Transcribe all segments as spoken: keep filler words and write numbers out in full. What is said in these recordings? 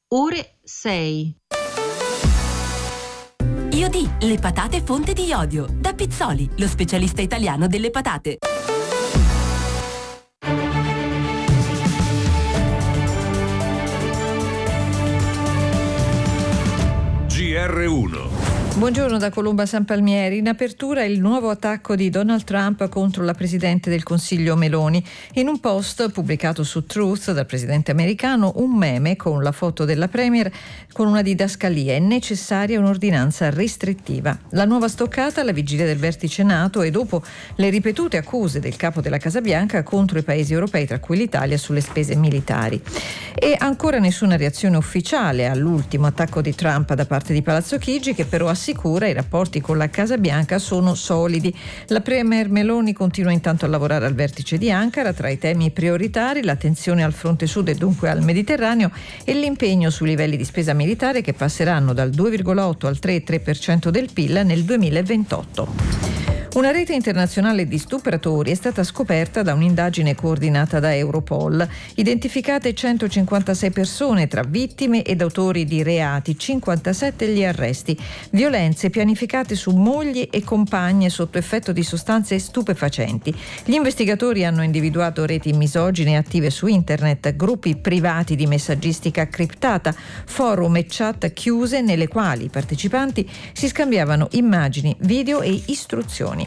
ore sei. Io di le patate fonte di iodio da Pizzoli, lo specialista italiano delle patate. G R uno. Buongiorno da Colomba San Palmieri. In apertura il nuovo attacco di Donald Trump contro la Presidente del Consiglio Meloni. In un post pubblicato su Truth dal Presidente americano, un meme con la foto della Premier con una didascalia: è necessaria un'ordinanza restrittiva. La nuova stoccata alla vigilia del vertice NATO e dopo le ripetute accuse del capo della Casa Bianca contro i paesi europei, tra cui l'Italia, sulle spese militari. E ancora nessuna reazione ufficiale all'ultimo attacco di Trump da parte di Palazzo Chigi, che però assicura i rapporti con la Casa Bianca sono solidi. La Premier Meloni continua intanto a lavorare al vertice di Ankara. Tra i temi prioritari l'attenzione al fronte sud e dunque al Mediterraneo e l'impegno sui livelli di spesa militare che passeranno dal due virgola otto al tre virgola tre per cento del P I L nel duemilaventotto. Una rete internazionale di stupratori è stata scoperta da un'indagine coordinata da Europol. Identificate centocinquantasei persone tra vittime ed autori di reati, cinquantasette gli arresti. Violenze pianificate su mogli e compagne sotto effetto di sostanze stupefacenti. Gli investigatori hanno individuato reti misogine attive su internet, gruppi privati di messaggistica criptata, forum e chat chiuse nelle quali i partecipanti si scambiavano immagini, video e istruzioni.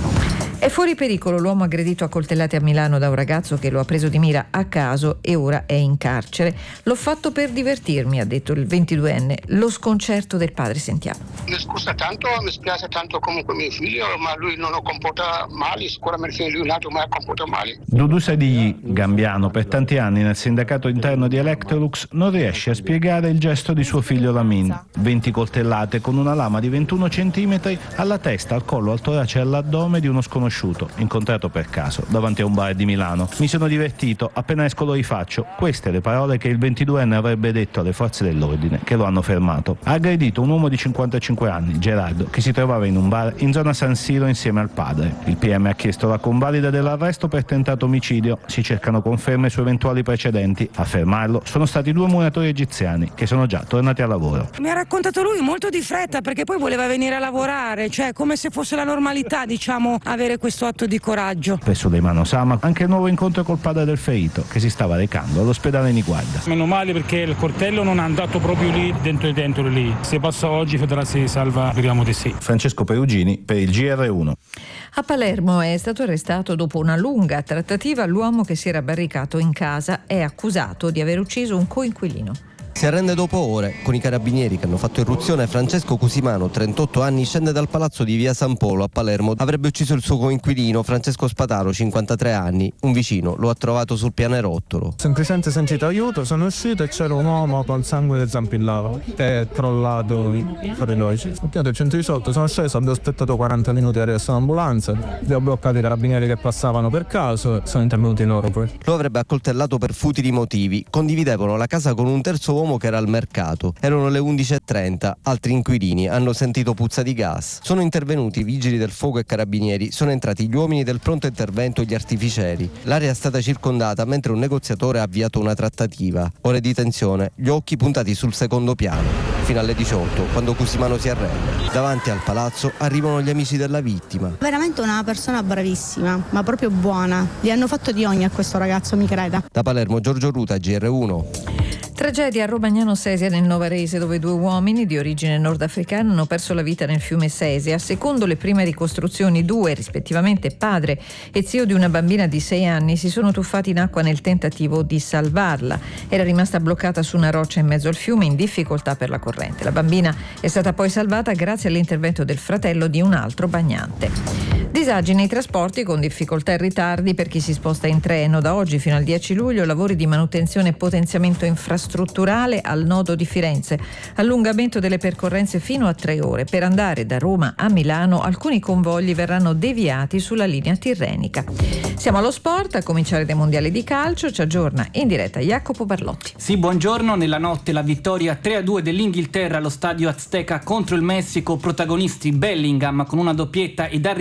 È fuori pericolo l'uomo aggredito a coltellate a Milano da un ragazzo che lo ha preso di mira a caso e ora è in carcere. L'ho fatto per divertirmi, ha detto il ventiduenne. Lo sconcerto del padre, sentiamo. Mi scusa tanto, mi spiace tanto comunque mio figlio, ma lui non lo comporta male, sicuramente lui è nato ma comporta male. Dudu Sadigli, gambiano per tanti anni nel sindacato interno di Electrolux, non riesce a spiegare il gesto di suo figlio Lamin. venti coltellate con una lama di ventuno centimetri alla testa, al collo, al torace e all'addome di uno sconosciuto incontrato per caso davanti a un bar di Milano. Mi sono divertito, appena esco lo rifaccio. Queste le parole che il ventiduenne avrebbe detto alle forze dell'ordine che lo hanno fermato. Ha aggredito un uomo di cinquantacinque anni, Gerardo, che si trovava in un bar in zona San Siro insieme al padre. Il P M ha chiesto la convalida dell'arresto per tentato omicidio. Si cercano conferme su eventuali precedenti. A fermarlo sono stati due muratori egiziani che sono già tornati a lavoro. Mi ha raccontato lui molto di fretta perché poi voleva venire a lavorare, cioè come se fosse la normalità, diciamo, avere questo atto di coraggio. Per Suleimano Sama anche il nuovo incontro col padre del ferito che si stava recando all'ospedale Niguarda. Meno male perché il coltello non è andato proprio lì dentro dentro lì. Se passa oggi vedrà se salva, speriamo di sì. Francesco Perugini per il G R uno. A Palermo è stato arrestato dopo una lunga trattativa l'uomo che si era barricato in casa. È accusato di aver ucciso un coinquilino. Si arrende dopo ore. Con i carabinieri che hanno fatto irruzione, Francesco Cusimano, trentotto anni, scende dal palazzo di via San Polo a Palermo. Avrebbe ucciso il suo coinquilino Francesco Spataro, cinquantatré anni. Un vicino lo ha trovato sul pianerottolo. Semplicemente sentito aiuto, sono uscito e c'era un uomo con sangue che zampillava che è crollato fuori noi. Ho chiamato il centodiciotto, sono sceso, abbiamo aspettato quaranta minuti arrivato l'ambulanza. Li ho bloccati i carabinieri che passavano per caso, sono intervenuti loro poi. Lo avrebbe accoltellato per futili motivi. Condividevano la casa con un terzo uomo che era al mercato. Erano le undici e trenta, altri inquilini hanno sentito puzza di gas. Sono intervenuti i vigili del fuoco e carabinieri, sono entrati gli uomini del pronto intervento e gli artificieri. L'area è stata circondata mentre un negoziatore ha avviato una trattativa. Ore di tensione, gli occhi puntati sul secondo piano, fino alle diciotto, quando Cusimano si arrende. Davanti al palazzo arrivano gli amici della vittima. Veramente una persona bravissima, ma proprio buona. Gli hanno fatto di ogni a questo ragazzo, mi creda. Da Palermo, Giorgio Ruta, G R uno. Tragedia a Romagnano Sesia nel Novarese, dove due uomini di origine nordafricana hanno perso la vita nel fiume Sesia. Secondo le prime ricostruzioni, due, rispettivamente padre e zio di una bambina di sei anni, si sono tuffati in acqua nel tentativo di salvarla. Era rimasta bloccata su una roccia in mezzo al fiume, in difficoltà per la corrente. La bambina è stata poi salvata grazie all'intervento del fratello di un altro bagnante. Disagi nei trasporti con difficoltà e ritardi per chi si sposta in treno. Da oggi fino al dieci luglio lavori di manutenzione e potenziamento infrastrutturale al nodo di Firenze. Allungamento delle percorrenze fino a tre ore. Per andare da Roma a Milano alcuni convogli verranno deviati sulla linea tirrenica. Siamo allo sport, a cominciare dai mondiali di calcio. Ci aggiorna in diretta Jacopo Barlotti. Sì, buongiorno. Nella notte la vittoria tre a due dell'Inghilterra allo stadio Azteca contro il Messico. Protagonisti Bellingham con una doppietta ed Harry Kane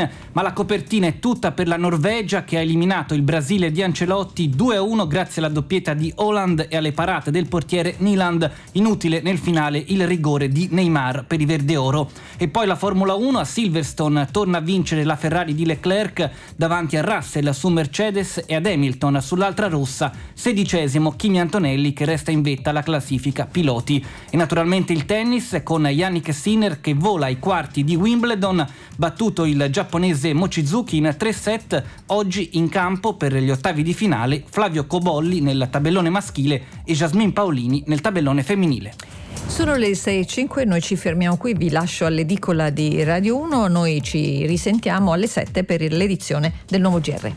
Turin, ma la copertina è tutta per la Norvegia, che ha eliminato il Brasile di Ancelotti due a uno grazie alla doppietta di Haaland e alle parate del portiere Nyland. Inutile nel finale il rigore di Neymar per i verdeoro. E poi la Formula uno a Silverstone, torna a vincere la Ferrari di Leclerc davanti a Russell su Mercedes e ad Hamilton sull'altra rossa, sedicesimo Kimi Antonelli che resta in vetta alla classifica piloti. E naturalmente il tennis con Yannick Sinner che vola ai quarti di Wimbledon, battuto il giapponese Mochizuki in tre set. Oggi in campo per gli ottavi di finale Flavio Cobolli nel tabellone maschile e Jasmine Paolini nel tabellone femminile. Sono le sei e cinque, noi ci fermiamo qui, vi lascio all'edicola di Radio uno, noi ci risentiamo alle sette per l'edizione del nuovo G R.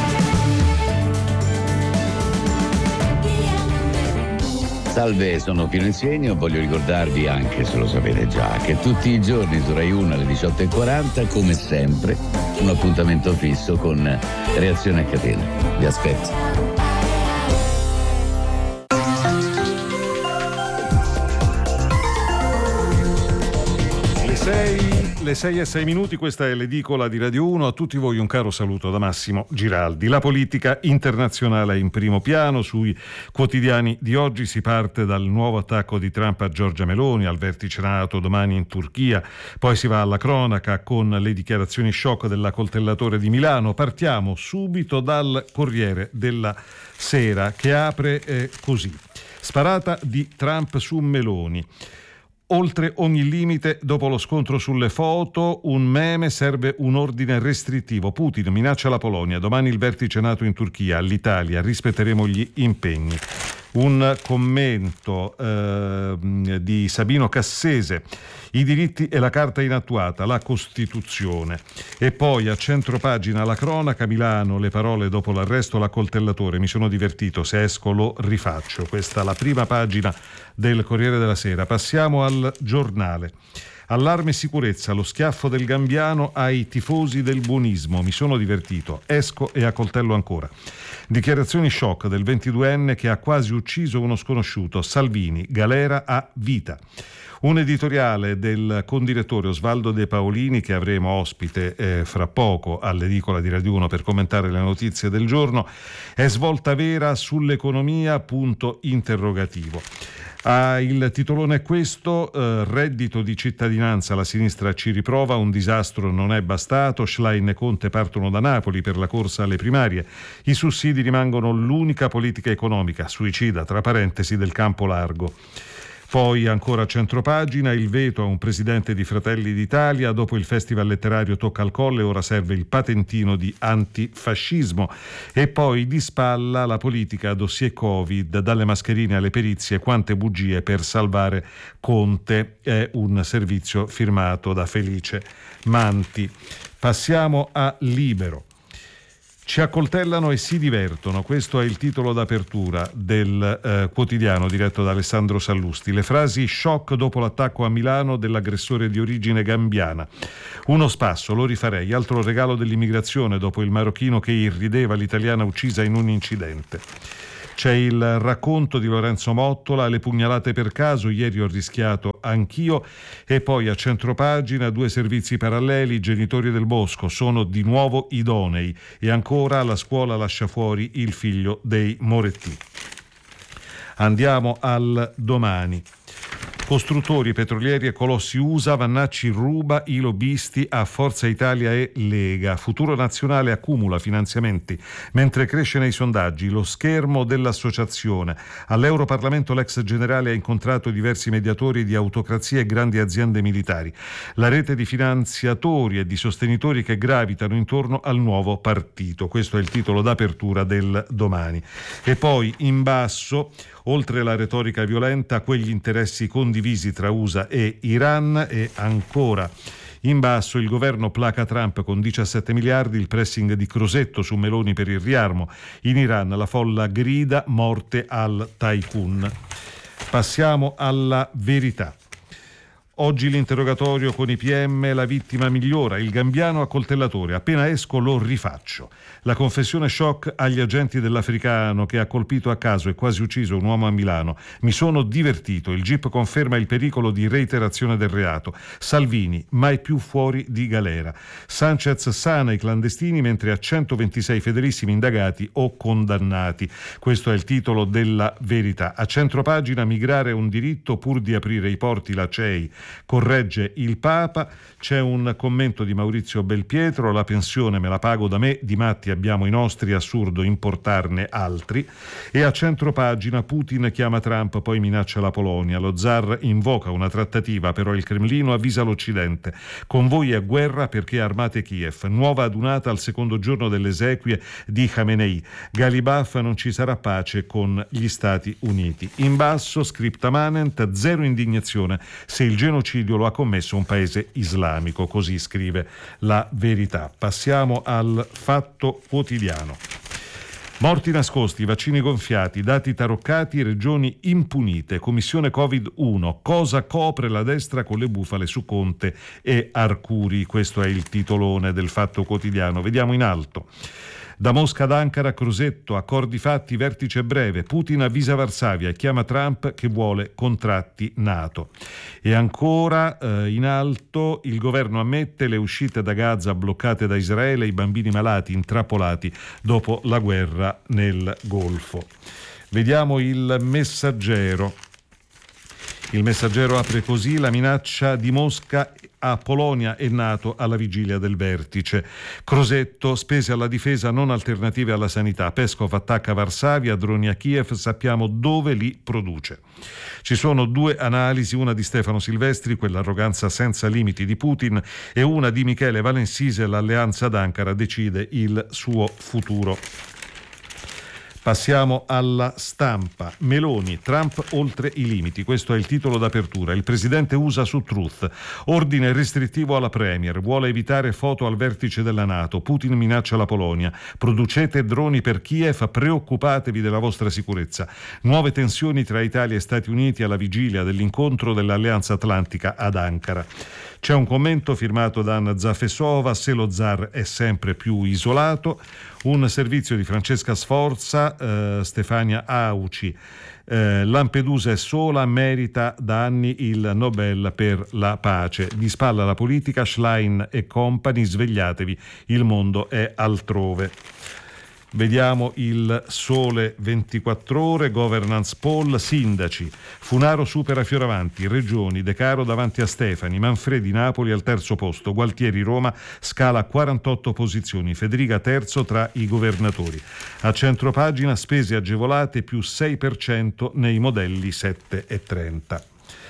Salve, sono Pino Insegno, voglio ricordarvi, anche se lo sapete già, che tutti i giorni su Rai uno alle diciotto e quaranta, come sempre, un appuntamento fisso con Reazione a Catena. Vi aspetto. Le sei e sei minuti, questa è l'edicola di Radio uno. A tutti voi un caro saluto da Massimo Giraldi. La politica internazionale è in primo piano. Sui quotidiani di oggi si parte dal nuovo attacco di Trump a Giorgia Meloni, al vertice NATO domani in Turchia, poi si va alla cronaca con le dichiarazioni shock dell'accoltellatore di Milano. Partiamo subito dal Corriere della Sera che apre eh, così: sparata di Trump su Meloni. Oltre ogni limite, dopo lo scontro sulle foto, un meme, serve un ordine restrittivo. Putin minaccia la Polonia, domani il vertice NATO in Turchia, all'Italia, rispetteremo gli impegni. Un commento eh, di Sabino Cassese: i diritti e la carta inattuata, la Costituzione. E poi a centropagina la cronaca, Milano, le parole dopo l'arresto, l'accoltellatore, mi sono divertito, se esco lo rifaccio. Questa è la prima pagina del Corriere della Sera. Passiamo al Giornale. Allarme sicurezza, lo schiaffo del Gambiano ai tifosi del buonismo, mi sono divertito, esco e accoltello ancora. Dichiarazioni shock del ventiduenne che ha quasi ucciso uno sconosciuto, Salvini, galera a vita. Un editoriale del condirettore Osvaldo De Paolini, che avremo ospite eh, fra poco all'edicola di Radio uno per commentare le notizie del giorno. È svolta vera sull'economia, punto interrogativo. Ah, il titolone è questo: eh, reddito di cittadinanza, la sinistra ci riprova, un disastro non è bastato, Schlein e Conte partono da Napoli per la corsa alle primarie, i sussidi rimangono l'unica politica economica, suicida tra parentesi del campo largo. Poi ancora a centropagina, il veto a un presidente di Fratelli d'Italia, dopo il festival letterario Tocca al Colle, ora serve il patentino di antifascismo. E poi di spalla la politica, dossier Covid, dalle mascherine alle perizie, quante bugie per salvare Conte, è un servizio firmato da Felice Manti. Passiamo a Libero. Ci accoltellano e si divertono, questo è il titolo d'apertura del eh, quotidiano diretto da Alessandro Sallusti. Le frasi shock dopo l'attacco a Milano dell'aggressore di origine gambiana. Uno spasso, lo rifarei, altro regalo dell'immigrazione dopo il marocchino che irrideva l'italiana uccisa in un incidente. C'è il racconto di Lorenzo Mottola, le pugnalate per caso, ieri ho rischiato anch'io. E poi a centropagina due servizi paralleli, i genitori del Bosco sono di nuovo idonei. E ancora la scuola lascia fuori il figlio dei Moretti. Andiamo al Domani. Costruttori, petrolieri e colossi U S A, Vannacci ruba i lobbisti a Forza Italia e Lega. Futuro Nazionale accumula finanziamenti mentre cresce nei sondaggi. Lo schermo dell'associazione. All'Europarlamento l'ex generale ha incontrato diversi mediatori di autocrazie e grandi aziende militari. La rete di finanziatori e di sostenitori che gravitano intorno al nuovo partito. Questo è il titolo d'apertura del Domani. E poi in basso, oltre la retorica violenta, quegli interessi condivisi tra U S A e Iran. E ancora in basso, il governo placa Trump con diciassette miliardi, il pressing di Crosetto su Meloni per il riarmo. In Iran la folla grida morte al tycoon. Passiamo alla Verità. Oggi l'interrogatorio con i P M, la vittima migliora, il Gambiano accoltellatore, appena esco lo rifaccio. La confessione shock agli agenti dell'africano che ha colpito a caso e quasi ucciso un uomo a Milano. Mi sono divertito, il G I P conferma il pericolo di reiterazione del reato. Salvini, mai più fuori di galera. Sanchez sana i clandestini mentre ha centoventisei fedelissimi indagati o condannati. Questo è il titolo della Verità. A centropagina, migrare è un diritto pur di aprire i porti la C E I. Corregge il Papa, c'è un commento di Maurizio Belpietro, la pensione me la pago da me, di matti abbiamo i nostri, assurdo importarne altri. E a centropagina Putin chiama Trump, poi minaccia la Polonia, lo zar invoca una trattativa, però il Cremlino avvisa l'Occidente, con voi a guerra perché armate Kiev, nuova adunata al secondo giorno delle esequie di Khamenei, Galibaf non ci sarà pace con gli Stati Uniti. In basso scripta manent, zero indignazione se il genocidio lo ha commesso un paese islamico, così scrive la Verità. Passiamo al Fatto Quotidiano. Morti nascosti, vaccini gonfiati, dati taroccati, regioni impunite, commissione Covid uno, cosa copre la destra con le bufale su Conte e Arcuri, questo è il titolone del Fatto Quotidiano. Vediamo in alto. Da Mosca ad Ankara, Crosetto, accordi fatti, vertice breve, Putin avvisa Varsavia e chiama Trump che vuole contratti NATO. E ancora eh, in alto, il governo ammette le uscite da Gaza bloccate da Israele, i bambini malati intrappolati dopo la guerra nel Golfo. Vediamo il Messaggero. Il Messaggero apre così: la minaccia di Mosca a Polonia e NATO alla vigilia del vertice. Crosetto, spese alla difesa non alternative alla sanità. Peskov attacca Varsavia, droni a Kiev, sappiamo dove li produce. Ci sono due analisi, una di Stefano Silvestri, quell'arroganza senza limiti di Putin, e una di Michele Valensise, l'alleanza ad Ankara decide il suo futuro. Passiamo alla Stampa. Meloni, Trump oltre i limiti. Questo è il titolo d'apertura. Il presidente U S A su Truth. Ordine restrittivo alla Premier. Vuole evitare foto al vertice della NATO. Putin minaccia la Polonia. Producete droni per Kiev. Preoccupatevi della vostra sicurezza. Nuove tensioni tra Italia e Stati Uniti alla vigilia dell'incontro dell'Alleanza Atlantica ad Ankara. C'è un commento firmato da Anna Zafesova: se lo zar è sempre più isolato. Un servizio di Francesca Sforza, eh, Stefania Auci. Eh, Lampedusa è sola, merita da anni il Nobel per la pace. Di spalla la politica, Schlein e compagni, svegliatevi, il mondo è altrove. Vediamo il Sole ventiquattro Ore, governance poll, sindaci. Funaro supera Fioravanti, regioni, De Caro davanti a Stefani, Manfredi Napoli al terzo posto, Gualtieri Roma scala quarantotto posizioni, Federica terzo tra i governatori. A centropagina spese agevolate più sei per cento nei modelli sette e trenta.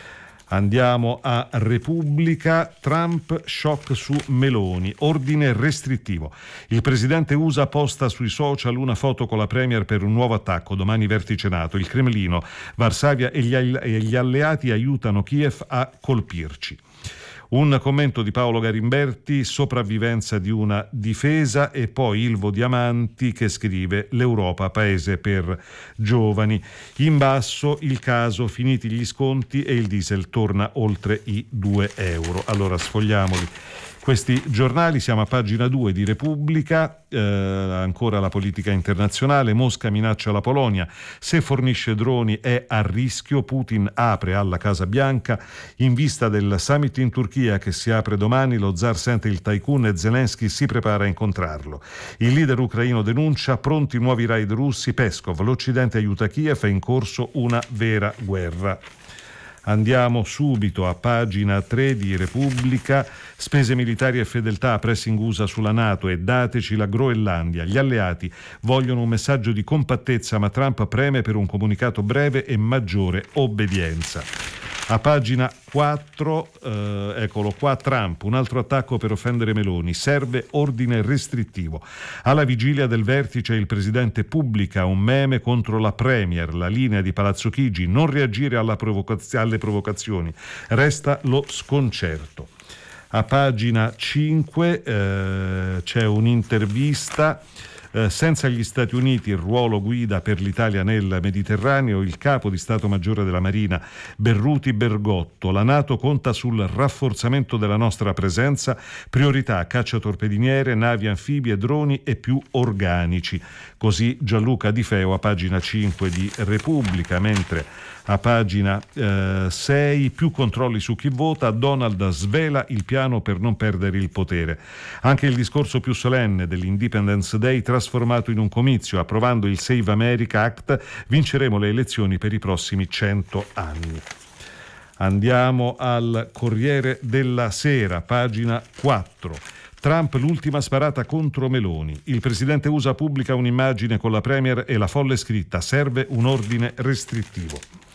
Andiamo a Repubblica. Trump, shock su Meloni, ordine restrittivo. Il presidente U S A posta sui social una foto con la Premier per un nuovo attacco, domani vertice NATO. Il Cremlino, Varsavia e gli, e gli alleati aiutano Kiev a colpirci. Un commento di Paolo Garimberti, sopravvivenza di una difesa, e poi Ilvo Diamanti che scrive: l'Europa paese per giovani. In basso il caso, finiti gli sconti e il diesel torna oltre i due euro. Allora sfogliamoli questi giornali, siamo a pagina due di Repubblica, eh, ancora la politica internazionale. Mosca minaccia la Polonia, se fornisce droni è a rischio, Putin apre alla Casa Bianca, in vista del summit in Turchia che si apre domani, lo zar sente il tycoon e Zelensky si prepara a incontrarlo. Il leader ucraino denuncia, pronti nuovi raid russi, Peskov, l'Occidente aiuta Kiev, è in corso una vera guerra. Andiamo subito a pagina tre di Repubblica. Spese militari e fedeltà, pressing U S A sulla NATO e dateci la Groenlandia. Gli alleati vogliono un messaggio di compattezza, ma Trump preme per un comunicato breve e maggiore obbedienza. A pagina quattro, eh, eccolo qua, Trump, un altro attacco per offendere Meloni, serve ordine restrittivo. Alla vigilia del vertice il presidente pubblica un meme contro la Premier, la linea di Palazzo Chigi, non reagire alla provocaz- alle provocazioni, resta lo sconcerto. A pagina cinque eh, c'è un'intervista Eh, senza gli Stati Uniti il ruolo guida per l'Italia nel Mediterraneo, il capo di Stato Maggiore della Marina Berruti Bergotto. La NATO conta sul rafforzamento della nostra presenza, priorità cacciatorpediniere, navi anfibie, droni e più organici. Così Gianluca Di Feo a pagina cinque di Repubblica, mentre a pagina eh, sei più controlli su chi vota, Donald svela il piano per non perdere il potere. Anche il discorso più solenne dell'Independence Day trasformato in un comizio, approvando il Save America Act, vinceremo le elezioni per i prossimi cento anni. Andiamo al Corriere della Sera, pagina quattro. Trump l'ultima sparata contro Meloni. Il presidente U S A pubblica un'immagine con la premier e la folle scritta: serve un ordine restrittivo.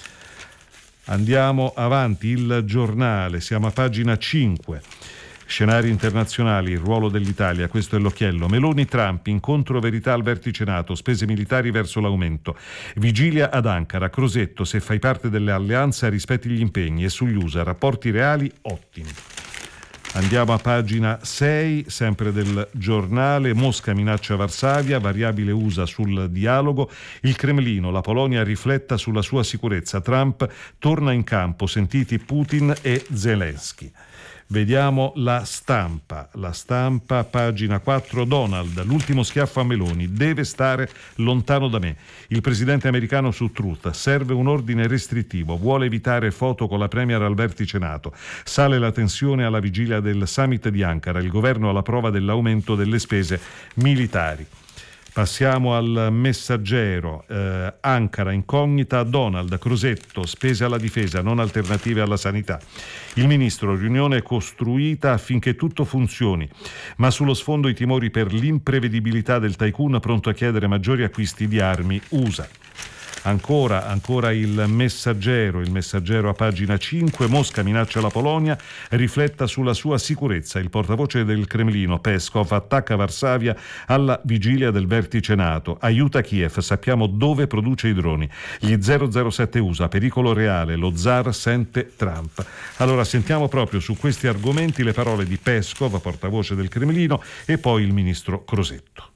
Andiamo avanti, il Giornale, siamo a pagina cinque. Scenari internazionali, il ruolo dell'Italia, questo è l'occhiello. Meloni Trump, incontro verità al vertice NATO, spese militari verso l'aumento. Vigilia ad Ankara, Crosetto, se fai parte delle alleanze rispetti gli impegni, e sugli U S A, rapporti reali ottimi. Andiamo a pagina sei, sempre del Giornale. Mosca minaccia Varsavia, variabile U S A sul dialogo. Il Cremlino, la Polonia rifletta sulla sua sicurezza. Trump torna in campo, sentiti Putin e Zelensky. Vediamo la Stampa. La Stampa, pagina quattro. Donald, l'ultimo schiaffo a Meloni, deve stare lontano da me. Il presidente americano su Truth, serve un ordine restrittivo, vuole evitare foto con la premier al vertice NATO. Sale la tensione alla vigilia del summit di Ankara, il governo alla prova dell'aumento delle spese militari. Passiamo al Messaggero. Eh, Ankara, incognita, Donald, Crosetto, spese alla difesa, non alternative alla sanità. Il ministro, riunione costruita affinché tutto funzioni, ma sullo sfondo i timori per l'imprevedibilità del tycoon pronto a chiedere maggiori acquisti di armi U S A. Ancora, ancora il Messaggero, il Messaggero a pagina cinque, Mosca minaccia la Polonia, rifletta sulla sua sicurezza. Il portavoce del Cremlino, Peskov, attacca Varsavia alla vigilia del vertice NATO. Aiuta Kiev, sappiamo dove produce i droni. Gli zero zero sette U S A, pericolo reale, lo zar sente Trump. Allora sentiamo proprio su questi argomenti le parole di Peskov, portavoce del Cremlino, e poi il ministro Crosetto.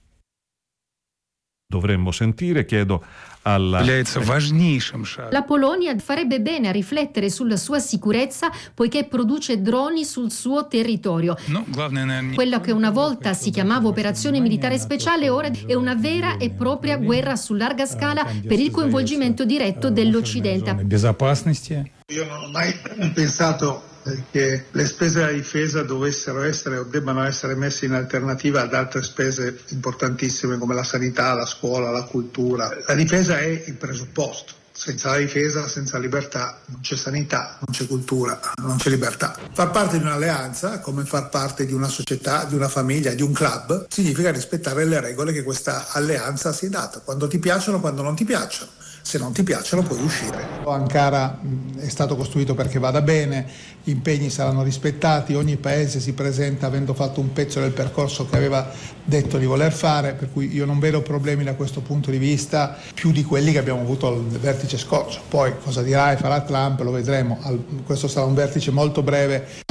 Dovremmo sentire, chiedo alla... La Polonia farebbe bene a riflettere sulla sua sicurezza poiché produce droni sul suo territorio. Quello che una volta si chiamava operazione militare speciale ora è una vera e propria guerra su larga scala per il coinvolgimento diretto dell'Occidente. Io non ho mai pensato che le spese della difesa dovessero essere o debbano essere messe in alternativa ad altre spese importantissime come la sanità, la scuola, la cultura. La difesa è il presupposto. Senza la difesa, senza libertà, non c'è sanità, non c'è cultura, non c'è libertà. Far parte di un'alleanza, come far parte di una società, di una famiglia, di un club, significa rispettare le regole che questa alleanza si è data. Quando ti piacciono, quando non ti piacciono. Se non ti piacciono puoi uscire. Ankara è stato costruito perché vada bene, gli impegni saranno rispettati, ogni paese si presenta avendo fatto un pezzo del percorso che aveva detto di voler fare, per cui io non vedo problemi da questo punto di vista più di quelli che abbiamo avuto al vertice scorso. Poi cosa dirà e farà Trump lo vedremo, questo sarà un vertice molto breve